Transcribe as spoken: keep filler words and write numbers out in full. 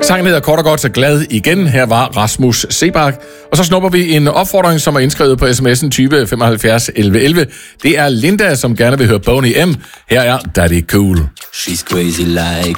Sangen hedder kort og godt så glad igen. Her var Rasmus Sebak. Og så snupper vi en opfordring, som er indskrevet på sms'en tyve femoghalvfjerds elleve elleve. Det er Linda, som gerne vil høre Boney M. Her er Daddy Cool. She's crazy like